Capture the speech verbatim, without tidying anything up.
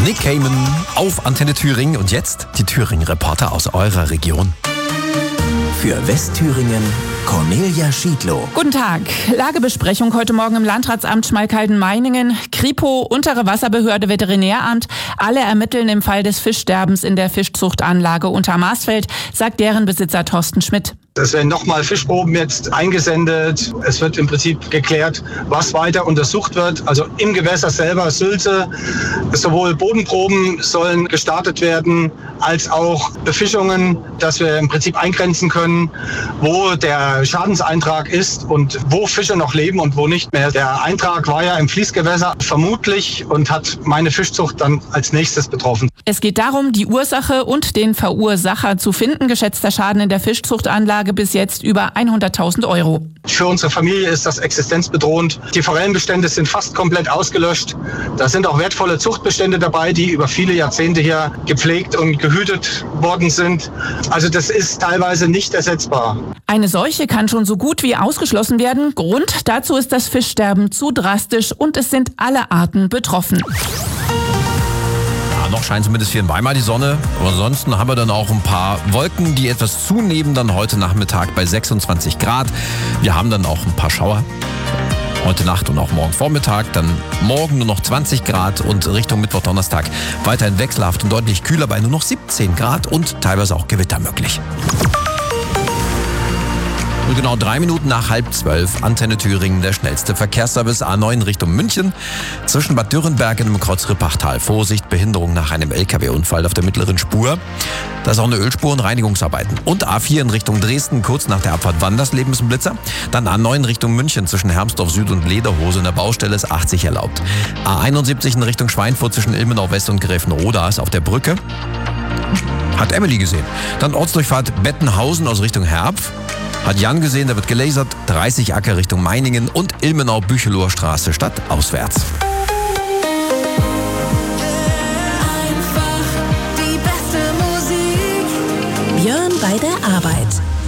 Nick Cayman auf Antenne Thüringen und jetzt die Thüringen-Reporter aus eurer Region. Für Westthüringen Cornelia Schiedlow. Guten Tag. Lagebesprechung heute Morgen im Landratsamt Schmalkalden-Meiningen. Kripo, Untere Wasserbehörde, Veterinäramt. Alle ermitteln im Fall des Fischsterbens in der Fischzuchtanlage Untermarsfeld, sagt deren Besitzer Thorsten Schmidt. Es werden nochmal Fischproben jetzt eingesendet. Es wird im Prinzip geklärt, was weiter untersucht wird. Also im Gewässer selber, Sülze, sowohl Bodenproben sollen gestartet werden, als auch Befischungen, dass wir im Prinzip eingrenzen können, wo der Schadenseintrag ist und wo Fische noch leben und wo nicht mehr. Der Eintrag war ja im Fließgewässer vermutlich und hat meine Fischzucht dann als nächstes betroffen. Es geht darum, die Ursache und den Verursacher zu finden. Geschätzter Schaden in der Fischzuchtanlage bis jetzt über hunderttausend Euro. Für unsere Familie ist das existenzbedrohend. Die Forellenbestände sind fast komplett ausgelöscht. Da sind auch wertvolle Zuchtbestände dabei, die über viele Jahrzehnte hier gepflegt und gehütet worden sind. Also das ist teilweise nicht ersetzbar. Eine Seuche kann schon so gut wie ausgeschlossen werden. Grund dazu ist das Fischsterben zu drastisch und es sind alle Arten betroffen. Noch scheint zumindest hier in Weimar die Sonne. Aber ansonsten haben wir dann auch ein paar Wolken, die etwas zunehmen dann heute Nachmittag bei sechsundzwanzig Grad. Wir haben dann auch ein paar Schauer. Heute Nacht und auch morgen Vormittag. Dann morgen nur noch zwanzig Grad und Richtung Mittwoch, Donnerstag weiterhin wechselhaft und deutlich kühler bei nur noch siebzehn Grad und teilweise auch Gewitter möglich. Und genau drei Minuten nach halb zwölf, Antenne Thüringen, der schnellste Verkehrsservice A neun Richtung München. Zwischen Bad Dürrenberg und dem Kreuz Rippachtal. Vorsicht, Behinderung nach einem L K W-Unfall auf der mittleren Spur. Da ist auch eine Ölspur und Reinigungsarbeiten. Und A vier in Richtung Dresden, kurz nach der Abfahrt Wandersleben ist ein Blitzer. Dann A neun Richtung München zwischen Hermsdorf Süd und Lederhose in der Baustelle ist achtzig erlaubt. A einundsiebzig in Richtung Schweinfurt zwischen Ilmenau West und Gräfenroda ist auf der Brücke. Hat Emily gesehen. Dann Ortsdurchfahrt Bettenhausen aus Richtung Herpf. Hat Jan gesehen, da wird gelasert, dreißig Acker Richtung Meiningen und Ilmenau-Bücheloher Straße stadtauswärts. Einfach die beste Musik. Björn bei der Arbeit.